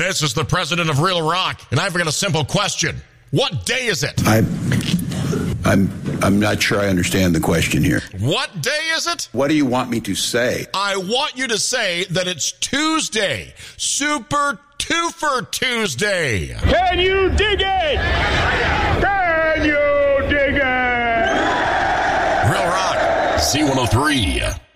This is the president of Real Rock, and I've got a simple question. What day is it? I'm not sure I understand the question here. What day is it? What do you want me to say? I want you to say that it's Tuesday. Super Twofer Tuesday. Can you dig it? Can you dig it? Real Rock, C103.